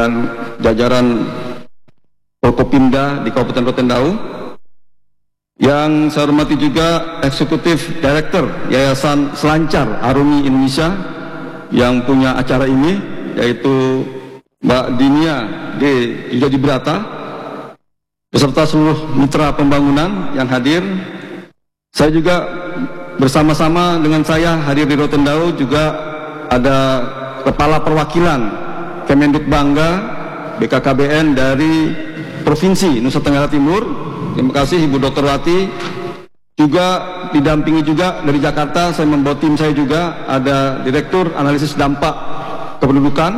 dan jajaran Forkopimda di Kabupaten Rotendao. Yang saya hormati juga Eksekutif Director Yayasan Selancar Arumi Indonesia yang punya acara ini, yaitu Mbak Dinia D. Yudhadibrata, beserta seluruh mitra pembangunan yang hadir. Saya juga bersama-sama dengan saya hadir di Rotendao juga ada Kepala Perwakilan Kemenduk Bangga BKKBN dari Provinsi Nusa Tenggara Timur. Terima kasih Ibu Dr. Wati. Juga didampingi juga dari Jakarta, saya membawa tim saya juga, ada Direktur Analisis Dampak Kependudukan.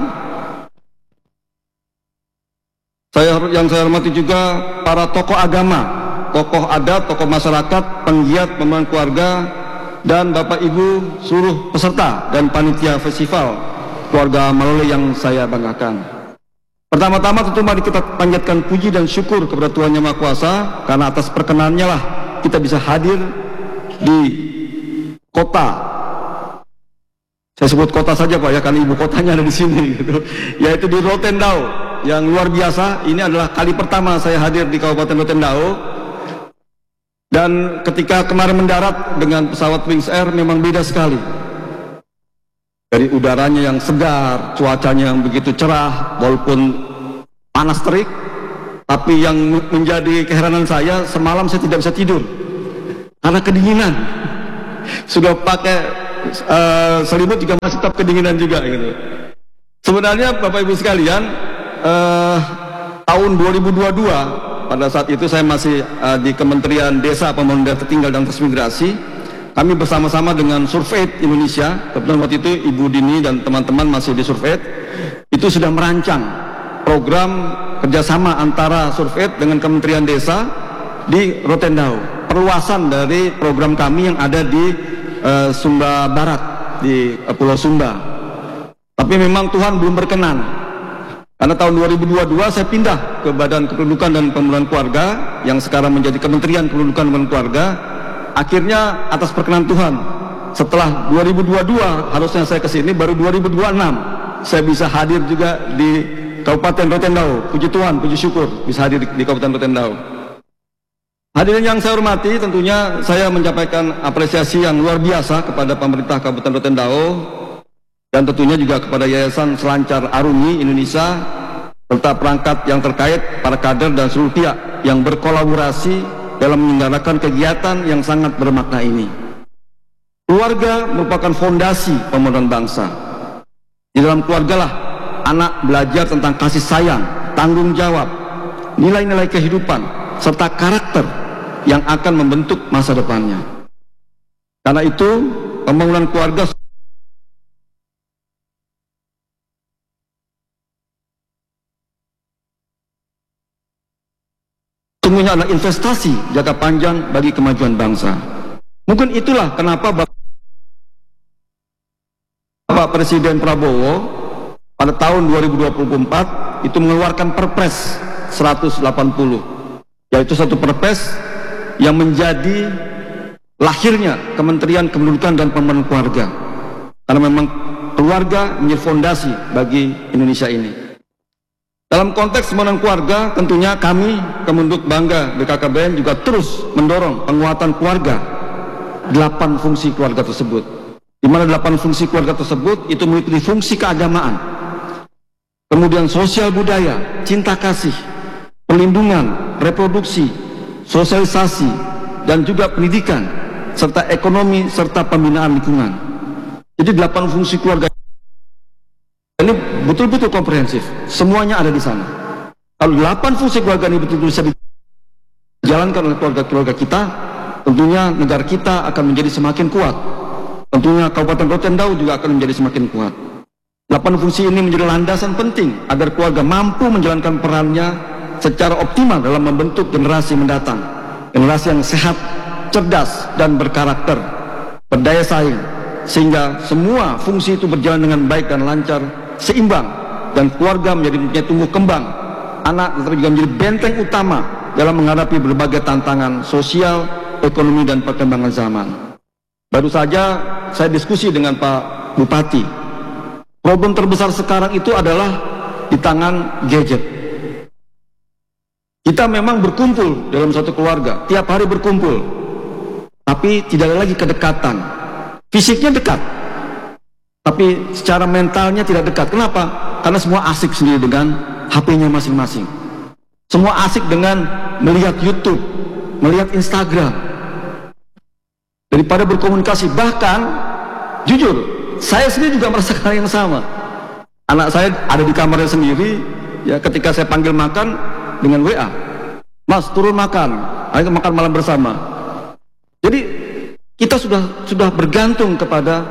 Yang saya hormati juga para tokoh agama, tokoh adat, tokoh masyarakat, penggiat pembangunan keluarga, dan Bapak Ibu seluruh peserta dan panitia festival keluarga Malole yang saya banggakan. Pertama-tama tentu mari kita panjatkan puji dan syukur kepada Tuhan Yang Maha Kuasa, karena atas perkenannya lah kita bisa hadir di kota, saya sebut kota saja Pak ya, karena ibu kotanya ada di sini gitu, yaitu di Rotendao yang luar biasa. Ini adalah kali pertama saya hadir di Kabupaten Rotendao, dan ketika kemarin mendarat dengan pesawat Wings Air memang beda sekali. Dari udaranya yang segar, cuacanya yang begitu cerah, walaupun panas terik, tapi yang menjadi keheranan saya, semalam saya tidak bisa tidur karena kedinginan. Sudah pakai selimut juga masih tetap kedinginan juga gitu. Sebenarnya Bapak Ibu sekalian, tahun 2022 pada saat itu saya masih di Kementerian Desa, Pembangunan Daerah Tertinggal dan Transmigrasi. Kami bersama-sama dengan Surveit Indonesia, kebetulan waktu itu Ibu Dini dan teman-teman masih di Surveit, itu sudah merancang program kerjasama antara Surveit dengan Kementerian Desa di Rotendao, perluasan dari program kami yang ada di Sumba Barat, di Pulau Sumba. Tapi memang Tuhan belum berkenan, karena tahun 2022 saya pindah ke Badan Kependudukan dan Pembangunan Keluarga yang sekarang menjadi Kementerian Kependudukan dan Pembangunan Keluarga. Akhirnya atas perkenan Tuhan, setelah 2022 harusnya saya kesini, baru 2026 saya bisa hadir juga di Kabupaten Rotendao. Puji Tuhan, puji syukur bisa hadir di Kabupaten Rotendao. Hadirin yang saya hormati, tentunya saya menyampaikan apresiasi yang luar biasa kepada pemerintah Kabupaten Rotendao, dan tentunya juga kepada Yayasan Selancar Arumi Indonesia serta perangkat yang terkait, para kader dan seluruh pihak yang berkolaborasi dalam menyelenggarakan kegiatan yang sangat bermakna ini. Keluarga merupakan fondasi pembangunan bangsa. Di dalam keluarga lah anak belajar tentang kasih sayang, tanggung jawab, nilai-nilai kehidupan, serta karakter yang akan membentuk masa depannya. Karena itu, pembangunan keluarga sesungguhnya adalah investasi jangka panjang bagi kemajuan bangsa. Mungkin itulah kenapa Bapak Presiden Prabowo pada tahun 2024 itu mengeluarkan Perpres 180, yaitu satu Perpres yang menjadi lahirnya Kementerian Kependudukan dan Pembangunan Keluarga, karena memang keluarga menjadi fondasi bagi Indonesia ini. Dalam konteks pembangunan keluarga, tentunya kami Kemenduk Bangga BKKBN juga terus mendorong penguatan keluarga, 8 fungsi keluarga tersebut, di mana 8 fungsi keluarga tersebut itu meliputi fungsi keagamaan, kemudian sosial budaya, cinta kasih, perlindungan, reproduksi, sosialisasi, dan juga pendidikan, serta ekonomi, serta pembinaan lingkungan. Jadi 8 fungsi keluarga ini betul-betul komprehensif, semuanya ada di sana. Kalau 8 fungsi keluarga ini betul-betul bisa dijalankan oleh keluarga-keluarga kita, tentunya negara kita akan menjadi semakin kuat. Tentunya Kabupaten Rotendao juga akan menjadi semakin kuat. 8 fungsi ini menjadi landasan penting agar keluarga mampu menjalankan perannya secara optimal dalam membentuk generasi mendatang, generasi yang sehat, cerdas, dan berkarakter, berdaya saing, sehingga semua fungsi itu berjalan dengan baik dan lancar, seimbang, dan keluarga menjadi tumbuh kembang. Anak juga menjadi benteng utama dalam menghadapi berbagai tantangan sosial, ekonomi, dan perkembangan zaman. Baru saja saya diskusi dengan Pak Bupati. Problem terbesar sekarang itu adalah di tangan gadget. Kita memang berkumpul dalam satu keluarga, tiap hari berkumpul, tapi tidak ada lagi kedekatan. Fisiknya dekat, tapi secara mentalnya tidak dekat. Kenapa? Karena semua asik sendiri dengan HP-nya masing-masing. Semua asik dengan melihat YouTube, melihat Instagram, daripada berkomunikasi. Bahkan, jujur, saya sendiri juga merasakan hal yang sama. Anak saya ada di kamarnya sendiri, ya, ketika saya panggil makan dengan WA, "Mas, turun makan, ayo makan malam bersama." Jadi kita sudah bergantung kepada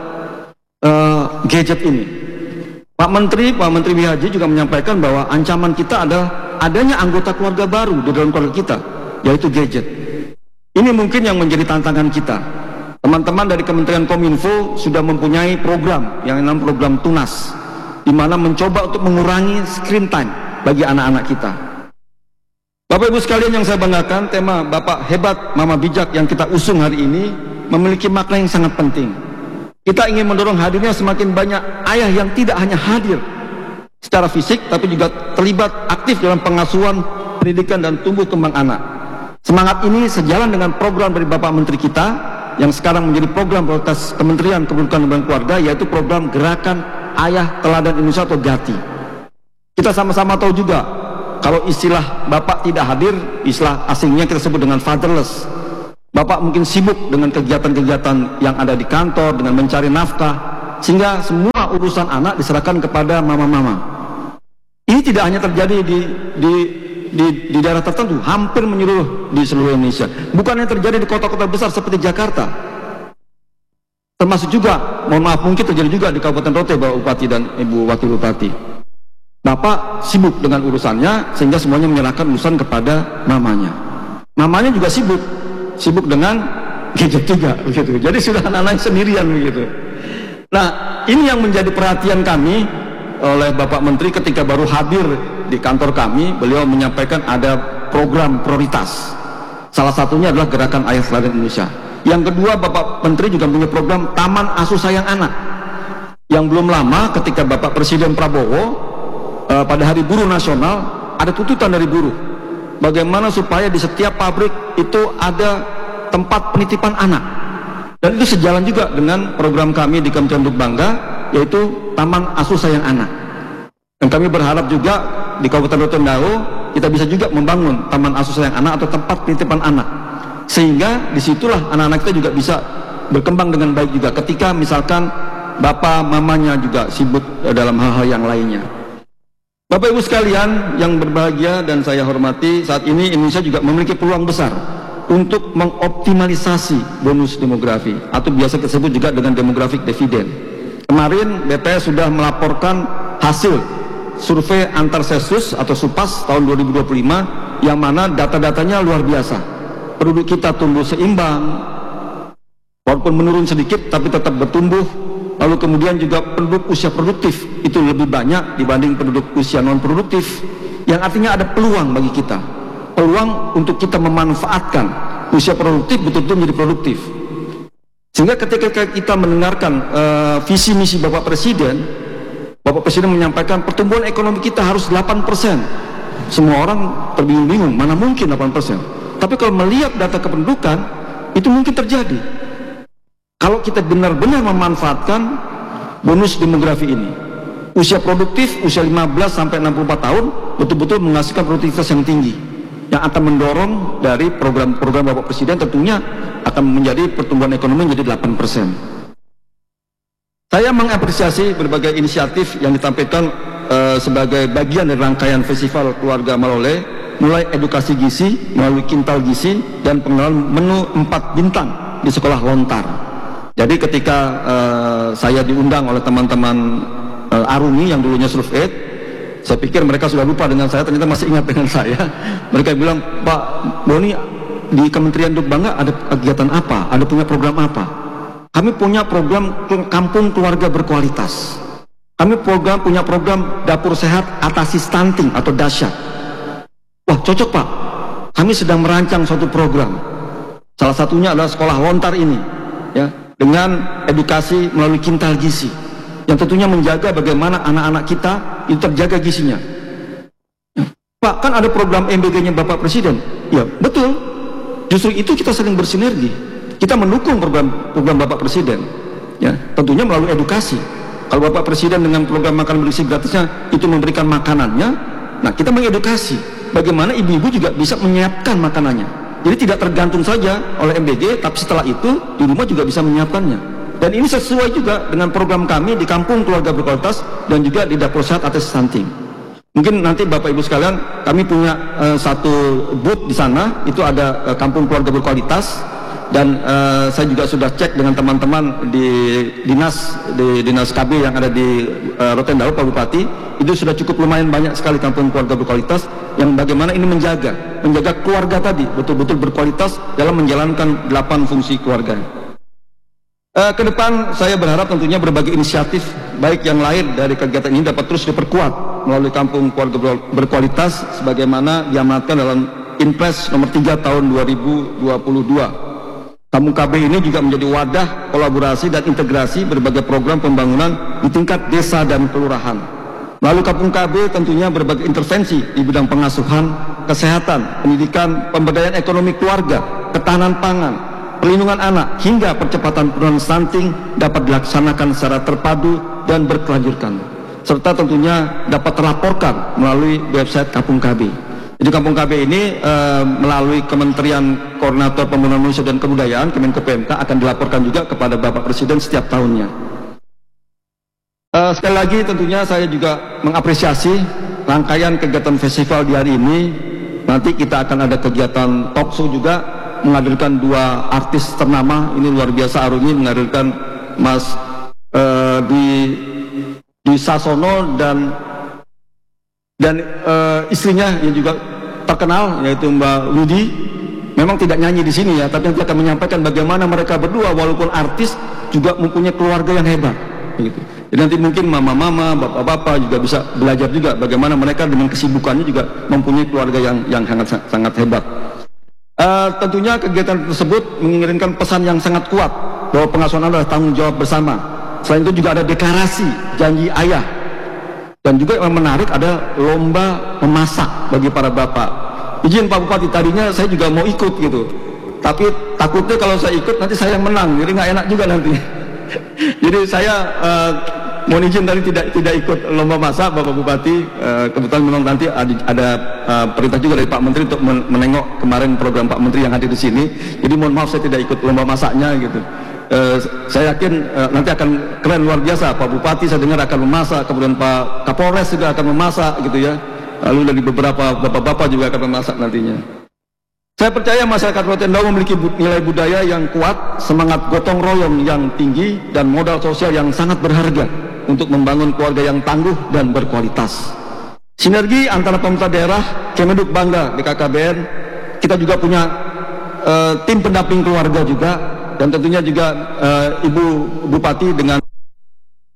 gadget ini. Pak Menteri Wihaji juga menyampaikan bahwa ancaman kita adalah adanya anggota keluarga baru di dalam keluarga kita, yaitu gadget. Ini mungkin yang menjadi tantangan kita. Teman-teman dari Kementerian Kominfo sudah mempunyai program yang namanya program Tunas, di mana mencoba untuk mengurangi screen time bagi anak-anak kita. Bapak Ibu sekalian yang saya banggakan, tema Bapak Hebat Mama Bijak yang kita usung hari ini memiliki makna yang sangat penting. Kita ingin mendorong hadirnya semakin banyak ayah yang tidak hanya hadir secara fisik, tapi juga terlibat aktif dalam pengasuhan, pendidikan, dan tumbuh kembang anak. Semangat ini sejalan dengan program dari Bapak Menteri kita, yang sekarang menjadi program prioritas Kementerian Kependudukan dan Keluarga, yaitu program Gerakan Ayah Teladan Indonesia atau GATI. Kita sama-sama tahu juga, kalau istilah Bapak tidak hadir, istilah asingnya kita sebut dengan fatherless. Bapak mungkin sibuk dengan kegiatan-kegiatan yang ada di kantor, dengan mencari nafkah, sehingga semua urusan anak diserahkan kepada mama-mama. Ini tidak hanya terjadi di daerah tertentu, hampir menyeluruh di seluruh Indonesia. Bukan yang terjadi di kota-kota besar seperti Jakarta. Termasuk juga, mohon maaf, mungkin terjadi juga di Kabupaten Rote, Bapak Bupati dan Ibu Wakil Bupati. Bapak sibuk dengan urusannya, sehingga semuanya menyerahkan urusan kepada mamanya. Mamanya juga sibuk dengan gadget juga, begitu. Jadi sudah anak-anak sendirian, begitu. Nah, ini yang menjadi perhatian kami oleh Bapak Menteri ketika baru hadir di kantor kami. Beliau menyampaikan ada program prioritas. Salah satunya adalah Gerakan Ayah Teladan Indonesia. Yang kedua, Bapak Menteri juga punya program Taman Asuh Sayang Anak. Yang belum lama ketika Bapak Presiden Prabowo pada Hari Buruh Nasional ada tuntutan dari buruh, bagaimana supaya di setiap pabrik itu ada tempat penitipan anak, dan itu sejalan juga dengan program kami di Kementerian Bangga, yaitu Taman Asuh Sayang Anak. Dan kami berharap juga di Kabupaten Rotendao kita bisa juga membangun Taman Asuh Sayang Anak atau tempat penitipan anak, sehingga disitulah anak-anak kita juga bisa berkembang dengan baik juga ketika misalkan bapak mamanya juga sibuk dalam hal-hal yang lainnya. Bapak Ibu sekalian yang berbahagia dan saya hormati, saat ini Indonesia juga memiliki peluang besar untuk mengoptimalisasi bonus demografi atau biasa disebut juga dengan demographic dividend. Kemarin BPS sudah melaporkan hasil survei antar sensus atau SUPAS tahun 2025 yang mana data-datanya luar biasa. Penduduk kita tumbuh seimbang, walaupun menurun sedikit tapi tetap bertumbuh. Lalu kemudian juga penduduk usia produktif itu lebih banyak dibanding penduduk usia non produktif, yang artinya ada peluang bagi kita, peluang untuk kita memanfaatkan usia produktif betul-betul menjadi produktif. Sehingga ketika kita mendengarkan visi misi Bapak Presiden menyampaikan pertumbuhan ekonomi kita harus 8%. Semua orang terbingung-bingung, mana mungkin 8%. Tapi kalau melihat data kependudukan, itu mungkin terjadi kalau kita benar-benar memanfaatkan bonus demografi ini. Usia produktif, usia 15 sampai 64 tahun betul-betul menghasilkan produktivitas yang tinggi, yang akan mendorong dari program-program Bapak Presiden tentunya akan menjadi pertumbuhan ekonomi menjadi 8%. Saya mengapresiasi berbagai inisiatif yang ditampilkan sebagai bagian dari rangkaian Festival Keluarga Malole, mulai edukasi gizi melalui Kintal Gizi dan pengenalan menu 4 bintang di sekolah Lontar. Jadi ketika saya diundang oleh teman-teman Arumi yang dulunya Survey, saya pikir mereka sudah lupa dengan saya, ternyata masih ingat dengan saya. Mereka bilang, Pak Boni, di Kementerian Bangga ada kegiatan apa? Ada punya program apa? Kami punya program Kampung Keluarga Berkualitas. Kami punya program Dapur Sehat Atasi Stunting atau Dasyat. Wah, cocok Pak. Kami sedang merancang suatu program. Salah satunya adalah sekolah Lontar ini, ya, dengan edukasi melalui Kintal Gizi, yang tentunya menjaga bagaimana anak-anak kita itu terjaga gizinya. Pak, kan ada program MBG-nya Bapak Presiden. Ya, betul. Justru itu kita sering bersinergi. Kita mendukung program Bapak Presiden. Ya, tentunya melalui edukasi. Kalau Bapak Presiden dengan program makan bergizi gratisnya itu memberikan makanannya, nah kita mengedukasi bagaimana ibu-ibu juga bisa menyiapkan makanannya. Jadi tidak tergantung saja oleh MBG, tapi setelah itu di rumah juga bisa menyiapkannya. Dan ini sesuai juga dengan program kami di Kampung Keluarga Berkualitas dan juga di Dapur Sehat Atas Stunting. Mungkin nanti Bapak Ibu sekalian, kami punya satu booth di sana, itu ada Kampung Keluarga Berkualitas, dan saya juga sudah cek dengan teman-teman di dinas KB yang ada di Rotendao Pak Bupati, itu sudah cukup lumayan banyak sekali Kampung Keluarga Berkualitas yang bagaimana ini menjaga keluarga tadi betul-betul berkualitas dalam menjalankan 8 fungsi keluarga. Ke depan saya berharap tentunya berbagai inisiatif baik yang lain dari kegiatan ini dapat terus diperkuat melalui Kampung Keluarga Berkualitas sebagaimana diamanatkan dalam Inpres nomor 3 tahun 2022. Kampung KB ini juga menjadi wadah kolaborasi dan integrasi berbagai program pembangunan di tingkat desa dan kelurahan. Melalui Kampung KB tentunya berbagai intervensi di bidang pengasuhan, kesehatan, pendidikan, pemberdayaan ekonomi keluarga, ketahanan pangan, perlindungan anak, hingga percepatan penurunan stunting dapat dilaksanakan secara terpadu dan berkelanjutan, serta tentunya dapat terlaporkan melalui website Kampung KB. Jadi Kampung KB ini melalui Kementerian Koordinator Pembangunan Manusia dan Kebudayaan, Kemenko PMK, akan dilaporkan juga kepada Bapak Presiden setiap tahunnya. Sekali lagi tentunya saya juga mengapresiasi rangkaian kegiatan festival di hari ini. Nanti kita akan ada kegiatan talk show juga, menghadirkan 2 artis ternama. Ini luar biasa, Arumi menghadirkan Mas di Sasono dan istrinya yang juga terkenal, yaitu Mbak Ludi. Memang tidak nyanyi di sini ya, tapi nanti akan menyampaikan bagaimana mereka berdua walaupun artis juga mempunyai keluarga yang hebat gitu. Jadi nanti mungkin mama-mama, bapak-bapak juga bisa belajar juga bagaimana mereka dengan kesibukannya juga mempunyai keluarga yang sangat hebat. Tentunya kegiatan tersebut mengirimkan pesan yang sangat kuat bahwa pengasuhan adalah tanggung jawab bersama. Selain itu juga ada deklarasi janji ayah, dan juga yang menarik ada lomba memasak bagi para bapak. Izin Pak Bupati, tadinya saya juga mau ikut gitu, tapi takutnya kalau saya ikut nanti saya yang menang, jadi nggak enak juga nanti. Jadi saya mohon izin tadi tidak ikut lomba masak Bapak Bupati. Kebetulan memang nanti ada perintah juga dari Pak Menteri untuk menengok kemarin program Pak Menteri yang hadir di sini. Jadi mohon maaf saya tidak ikut lomba masaknya gitu. Saya yakin nanti akan keren luar biasa. Pak Bupati saya dengar akan memasak, kemudian Pak Kapolres juga akan memasak gitu ya. Lalu dari beberapa bapak-bapak juga akan memasak nantinya. Saya percaya masyarakat Rotendao memiliki nilai budaya yang kuat, semangat gotong royong yang tinggi, dan modal sosial yang sangat berharga untuk membangun keluarga yang tangguh dan berkualitas. Sinergi antara pemerintah daerah, Kemenduk bangga, BKKBN, kita juga punya tim pendamping keluarga juga, dan tentunya juga Ibu Bupati dengan